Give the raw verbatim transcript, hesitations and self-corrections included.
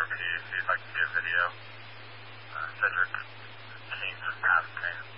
Burgundy to see if I can get a video. Uh, Cedric King just passed me.